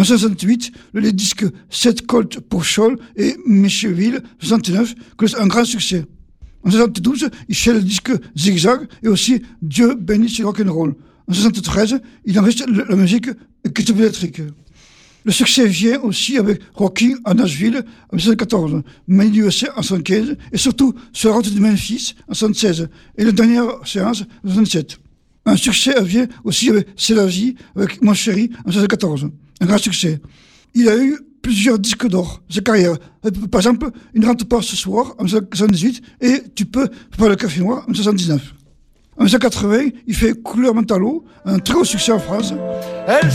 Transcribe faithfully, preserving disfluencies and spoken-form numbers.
En soixante-huit, le disque sept Colt pour Scholl et Micheville, soixante-neuf, cause un grand succès. En soixante-douze, il fait le disque Zigzag et aussi Dieu bénisse le rock'n'roll. En soixante-treize, il enregistre la musique Christophe électrique. Le succès vient aussi avec Rocking à Nashville en soixante-quatorze, Made U S A en soixante-quinze et surtout sur la route de Memphis en soixante-seize et la dernière séance en soixante-dix-sept. Un succès vient aussi avec C'est la vie, avec Mon chéri en soixante-quatorze. Un grand succès. Il a eu plusieurs disques d'or de sa carrière. Par exemple, Il ne rentre pas ce soir en soixante-dix-huit et Tu peux préparer le café noir en soixante-dix-neuf. En soixante-quatre-vingts, il fait Couleur Mentalo, un très gros succès en France. Elle